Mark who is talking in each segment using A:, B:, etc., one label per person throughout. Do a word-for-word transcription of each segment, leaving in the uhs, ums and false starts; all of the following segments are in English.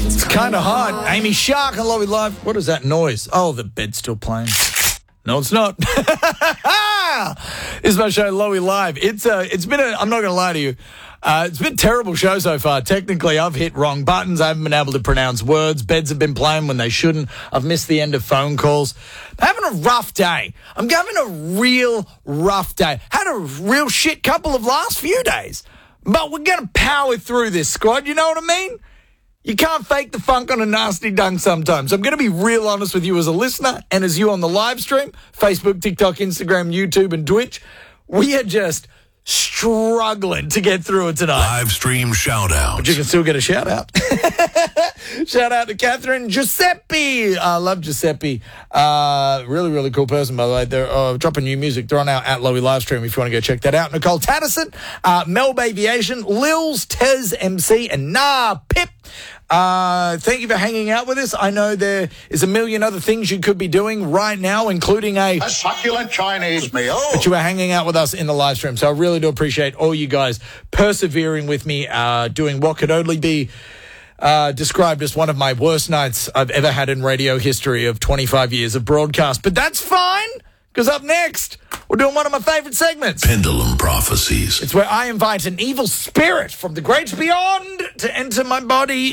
A: It's kind of hard. Amy Shark and Lowy Live. What is that noise? Oh, the bed's still playing. No, it's not. This is my show, Lowy Live. It's uh, it's been a, I'm not going to lie to you, uh, it's been a terrible show so far. Technically, I've hit wrong buttons. I haven't been able to pronounce words. Beds have been playing when they shouldn't. I've missed the end of phone calls. I'm having a rough day. I'm having a real rough day. Had a real shit couple of last few days. But we're going to power through this, squad. You know what I mean? You can't fake the funk on a nasty dunk sometimes. I'm going to be real honest with you as a listener and as you on the live stream, Facebook, TikTok, Instagram, YouTube, and Twitch. We are just struggling to get through it tonight.
B: Live stream shout out.
A: But you can still get a shout out. Shout out to Catherine Giuseppe. I uh, love Giuseppe. Uh, really, really cool person, by the way. They're uh, dropping new music. They're on our at Lowy live stream if you want to go check that out. Nicole Tattison, uh, Melb Aviation, Lils, Tez M C, and Nah Pip. Uh, thank you for hanging out with us. I know there is a million other things you could be doing right now, including a,
C: a succulent Chinese meal.
A: But you are hanging out with us in the live stream. So I really do appreciate all you guys persevering with me, uh, doing what could only be uh, described as one of my worst nights I've ever had in radio history of twenty-five years of broadcast. But that's fine, because up next, we're doing one of my favorite segments.
B: Pendulum Prophecies.
A: It's where I invite an evil spirit from the great beyond to enter my body.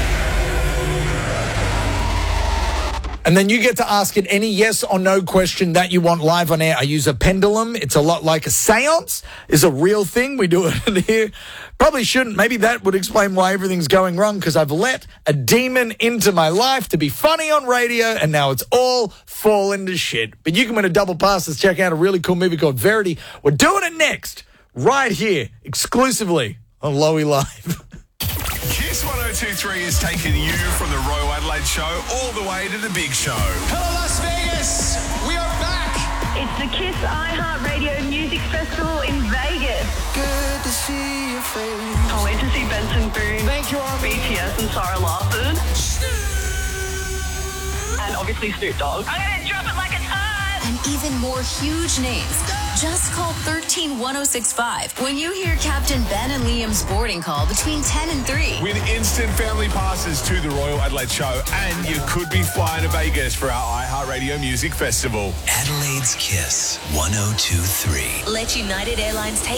A: And then you get to ask it any yes or no question that you want live on air. I use a pendulum. It's a lot like a seance. It's a real thing. We do it here. Probably shouldn't. Maybe that would explain why everything's going wrong, because I've let a demon into my life to be funny on radio, and now it's all fallen to shit. But you can win a double pass to check out a really cool movie called Verity. We're doing it next, right here, exclusively on Lowy Live.
B: Kiss one oh two point three is taking you from the Royal Adelaide show all the way to the big show.
D: Hello, Las Vegas. We are back.
E: It's the Kiss iHeartRadio Music Festival in Vegas.
D: Good to see your face.
E: I went to see Benson Boone,
D: Thank you,
E: B T S and Sarah Larson. And obviously Snoop Dogg. I'm going to drop it like a ton.
F: And even more huge names. Just call one three one oh six five when you hear Captain Ben and Liam's boarding call between ten and three.
B: Win instant family passes to the Royal Adelaide show, and you could be flying to Vegas for our iHeartRadio Music Festival.
G: Adelaide's Kiss one oh two point three.
F: Let United Airlines take